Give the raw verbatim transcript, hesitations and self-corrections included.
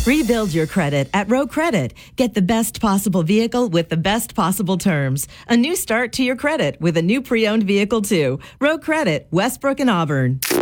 Rebuild your credit at Row Credit. Get the best possible vehicle with the best possible terms. A new start to your credit with a new pre-owned vehicle too. Row Credit, Westbrook and Auburn.